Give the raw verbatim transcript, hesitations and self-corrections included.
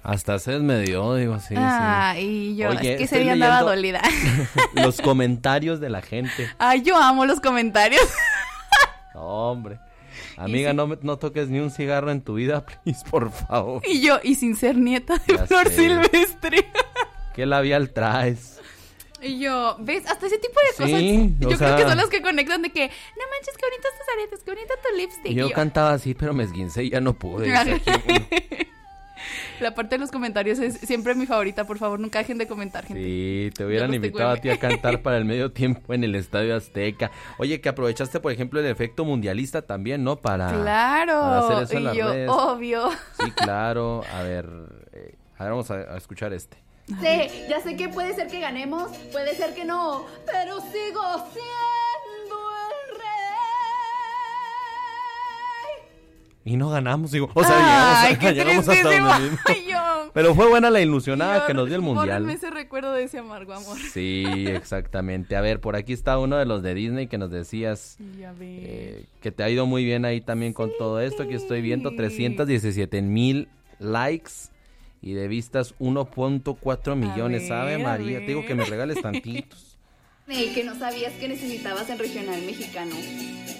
Hasta se me dio, digo, sí, ah, sí. Y yo, Oye, es que ese estoy día andaba leyendo dolida. los comentarios de la gente. Ay, yo amo los comentarios. No, hombre. Amiga, sí. no, me- no toques ni un cigarro en tu vida, please, por favor. Y yo, y sin ser nieta de Ya Flor sé. Silvestre. ¿Qué labial traes? Y yo, ¿ves? Hasta ese tipo de Sí, cosas. o Yo sea- creo que son las que conectan de que, no manches, qué bonitos tus aretes, qué bonito tu lipstick. Y yo Y yo, cantaba así, pero me esguincé y ya no pude. O sea, que- La parte de los comentarios es siempre mi favorita. Por favor, nunca dejen de comentar, gente. Sí, te hubieran Yo los invitado a tengo ti a cantar para el medio tiempo en el Estadio Azteca. Oye, que aprovechaste, por ejemplo, el efecto mundialista también, ¿no? Para, Claro. para hacer eso en Y las yo, redes. obvio. Sí, claro. A ver, eh, a ver, vamos a, a escuchar este. Sí, ya sé que puede ser que ganemos, puede ser que no, pero sigo siendo el rey. Y no ganamos, digo. O sea, llegamos, Ay, a- qué llegamos hasta tristísimo. donde mismo. Ay, yo. Pero fue buena la ilusionada Yo, que nos dio el mundial. bórrenme ese recuerdo de ese amargo amor. Sí, exactamente. A ver, por aquí está uno de los de Disney que nos decías Ya ves. eh, que te ha ido muy bien ahí también con todo esto. Aquí estoy viendo trescientos diecisiete mil likes y de vistas uno punto cuatro millones. ver, ¿Sabe, a María? Te digo ver. que me regales tantitos. Y que no sabías que necesitabas en regional mexicano.